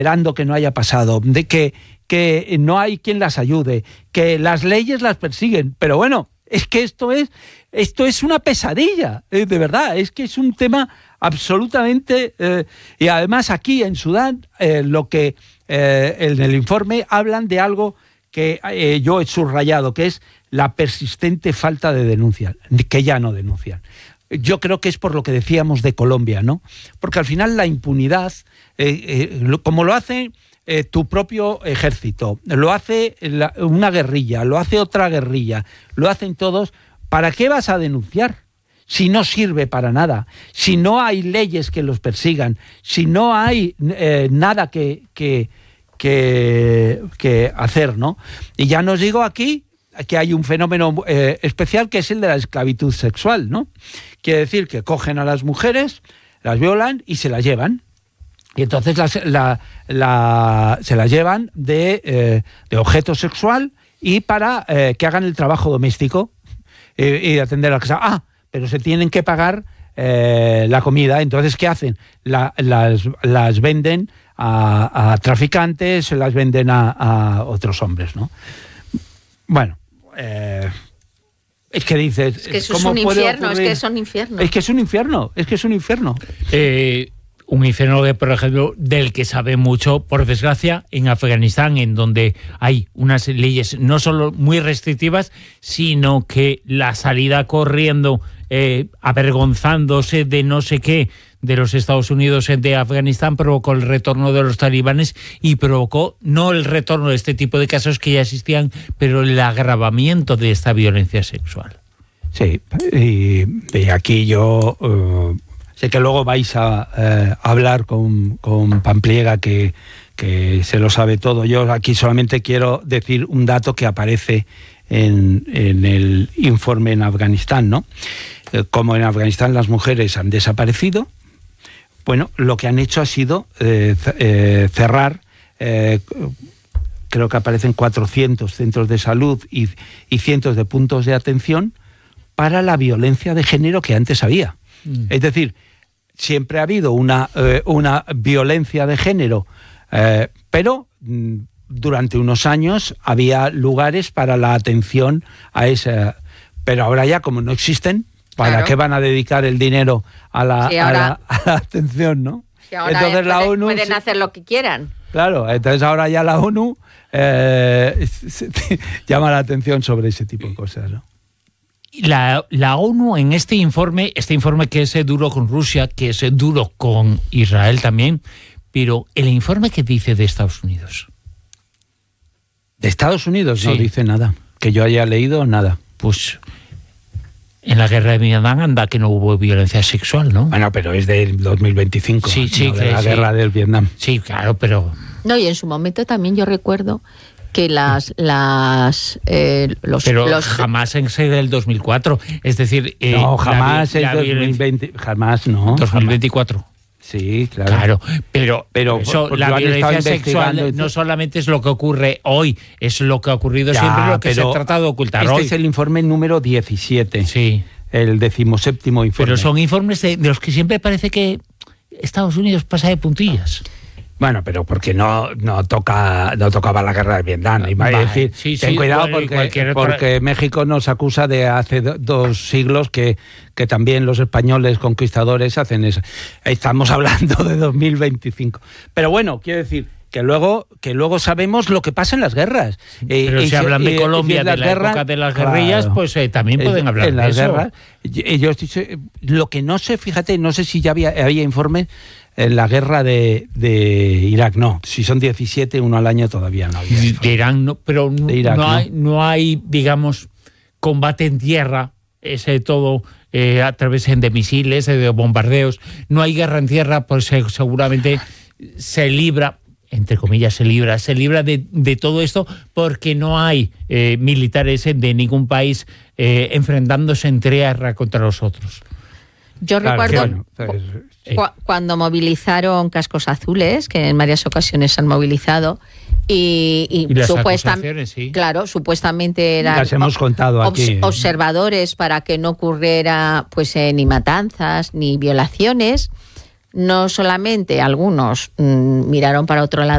esperando que no haya pasado, de que no hay quien las ayude, que las leyes las persiguen. Pero bueno, es que esto es una pesadilla, de verdad, es que es un tema absolutamente... y además aquí en Sudán, en el informe hablan de algo que yo he subrayado, que es la persistente falta de denuncia, que ya no denuncian. Yo creo que es por lo que decíamos de Colombia, ¿no? Porque al final la impunidad, como lo hace tu propio ejército, lo hace una guerrilla, lo hace otra guerrilla, lo hacen todos, ¿para qué vas a denunciar? Si no sirve para nada, si no hay leyes que los persigan, si no hay nada que hacer, ¿no? Y ya nos digo aquí que hay un fenómeno especial, que es el de la esclavitud sexual, ¿no? Quiere decir que cogen a las mujeres, las violan y se las llevan. Y entonces se las llevan de objeto sexual y para que hagan el trabajo doméstico y atender a la casa. Pero se tienen que pagar la comida. Entonces, ¿qué hacen? Las venden a traficantes, se las venden a otros hombres, ¿no? Bueno, es que dices... Es que eso es un infierno, es que es un infierno. Es que es un infierno, es que es un infierno. Un infierno, por ejemplo, del que sabe mucho, por desgracia, en Afganistán, en donde hay unas leyes no solo muy restrictivas, sino que la salida corriendo, avergonzándose de no sé qué, de los Estados Unidos de Afganistán, provocó el retorno de los talibanes y provocó no el retorno de este tipo de casos que ya existían, pero el agravamiento de esta violencia sexual. Sí, y aquí yo sé que luego vais a hablar con Pampliega, que se lo sabe todo. Yo aquí solamente quiero decir un dato que aparece en el informe en Afganistán, ¿no? Como en Afganistán las mujeres han desaparecido, bueno, lo que han hecho ha sido cerrar, creo que aparecen 400 centros de salud y cientos de puntos de atención para la violencia de género que antes había. Es decir, siempre ha habido una violencia de género, pero durante unos años había lugares para la atención a esa... Pero ahora ya, como no existen, ¿para qué van a dedicar el dinero a la atención, no? Si ahora entonces la ONU pueden hacer lo que quieran. Claro, entonces ahora ya la ONU llama la atención sobre ese tipo de cosas, ¿no? La ONU en este informe que es duro con Rusia, que es duro con Israel también, pero el informe que dice de Estados Unidos. De Estados Unidos sí. No dice nada, que yo haya leído nada. Pues en la guerra de Vietnam anda que no hubo violencia sexual, ¿no? Bueno, pero es del 2025, sí, ¿no? De la guerra del Vietnam. Sí, claro, pero... No, y en su momento también yo recuerdo que pero jamás en ser del 2004, es decir... no, jamás es 2020, jamás no. 2024. Jamás. Sí, claro. Pero eso, la violencia sexual no solamente es lo que ocurre hoy, es lo que ha ocurrido siempre, lo que se ha tratado de ocultar hoy. Este es el informe número 17, sí. El 17º informe. Pero son informes de los que siempre parece que Estados Unidos pasa de puntillas. Bueno, pero porque no tocaba la guerra de Vietnam. Y vale, decir, sí, ten cuidado bueno, porque México nos acusa de hace 2 siglos que también los españoles conquistadores hacen eso. Estamos hablando de 2025. Pero bueno, quiero decir que luego sabemos lo que pasa en las guerras. Pero si hablan de Colombia, de la época de las guerrillas, claro, pues también pueden hablar en de las eso. Guerras, yo lo que no sé, fíjate, no sé si ya había informes en la guerra de Irak, no. Si son 17, uno al año todavía no había. De Irán, no, pero Irak, no hay, digamos, combate en tierra, ese todo a través de misiles, de bombardeos. No hay guerra en tierra, pues seguramente se libra, entre comillas, se libra de todo esto porque no hay militares de ningún país enfrentándose en tierra contra los otros. Yo recuerdo cuando movilizaron cascos azules, que en varias ocasiones han movilizado, y supuestamente, claro, supuestamente eran las hemos contado aquí, observadores para que no ocurriera pues ni matanzas ni violaciones. No solamente algunos miraron para otro lado,